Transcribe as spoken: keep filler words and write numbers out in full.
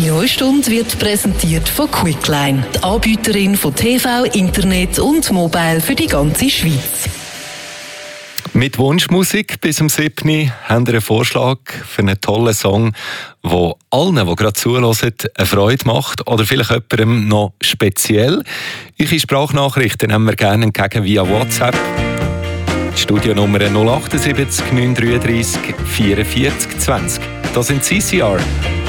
Die neue Stunde wird präsentiert von Quickline, die Anbieterin von T V, Internet und Mobile für die ganze Schweiz. Mit Wunschmusik bis zum siebten haben wir einen Vorschlag für einen tollen Song, der allen, die gerade zuhören, eine Freude macht oder vielleicht jemandem noch speziell. Eure Sprachnachrichten nehmen wir gerne entgegen via WhatsApp. Studionummer null acht sieben neun drei drei vierundvierzig zwanzig. Das sind C C R.